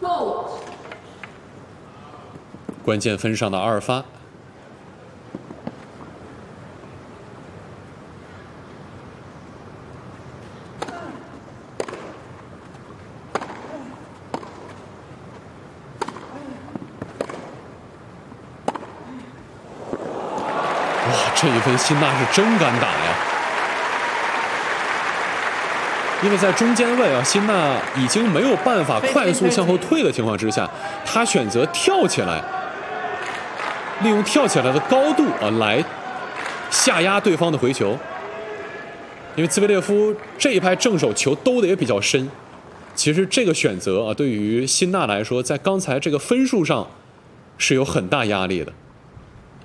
关键分上的2发。 这一分辛纳是真敢打呀！因为在中间位啊，辛纳已经没有办法快速向后退的情况之下，他选择跳起来，利用跳起来的高度啊来下压对方的回球。因为兹维列夫这一拍正手球兜的也比较深，其实这个选择啊对于辛纳来说，在刚才这个分数上是有很大压力的。